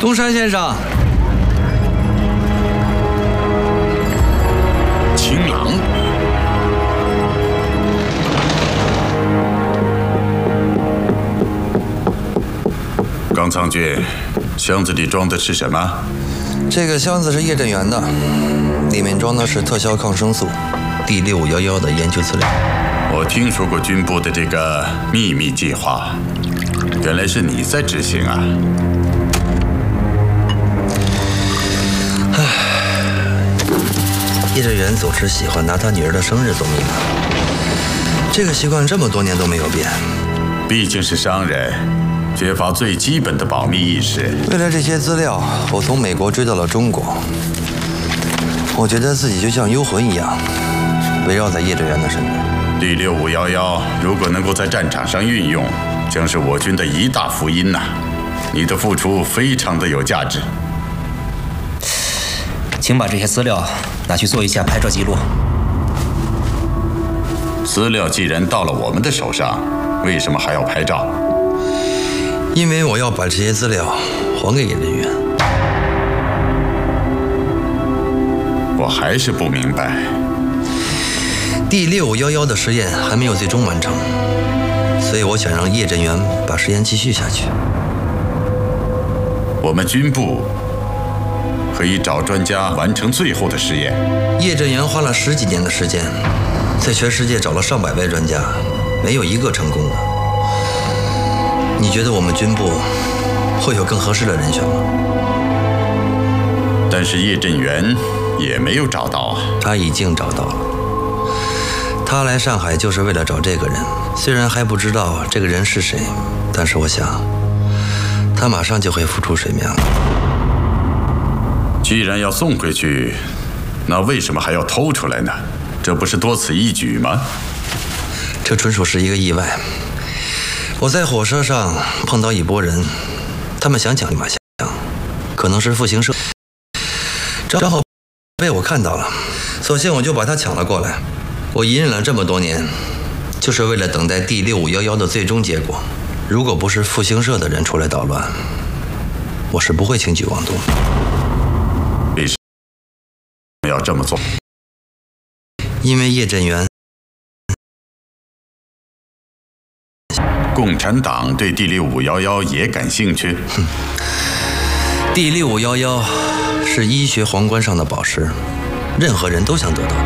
东山先生， 情郎，冈仓君，箱子里装的是什么？ 这个箱子是叶振元的，里面装的是特效抗生素第6511的研究资料。 我听说过军部的这个秘密计划，原来是你在执行啊！ 叶振元总是喜欢拿他女儿的生日做密码，这个习惯这么多年都没有变。 毕竟是商人，缺乏最基本的保密意识。 为了这些资料，我从美国追到了中国。我觉得自己就像幽魂一样，围绕在叶振元的身边。 第6511如果能够在战场上运用，将是我军的一大福音呐！你的付出非常的有价值。 请把这些资料拿去做一下拍照记录。 资料既然到了我们的手上，为什么还要拍照？ 因为我要把这些资料还给叶振元。 我还是不明白。 第6511的实验还没有最终完成，所以我想让叶振元把实验继续下去。 我们军部可以找专家完成最后的实验。 叶振元花了10几年的时间，在全世界找了上百位专家，没有一个成功的。你觉得我们军部会有更合适的人选吗？ 但是叶振元也没有找到啊。 他已经找到了。他来上海就是为了找这个人，虽然还不知道这个人是谁，但是我想他马上就会浮出水面了。 既然要送回去，那为什么还要偷出来呢？这不是多此一举吗？ 这纯属是一个意外。我在火车上碰到一拨人，他们想抢立马箱，可能是复兴社，正好被我看到了，索性我就把他抢了过来。我隐忍了这么多年，就是为了等待第6511的最终结果。如果不是复兴社的人出来捣乱，我是不会轻举妄动。 为什么要这么做？ 因为叶振元。 共产党对第6511也感兴趣。 第6511是医学皇冠上的宝石，任何人都想得到。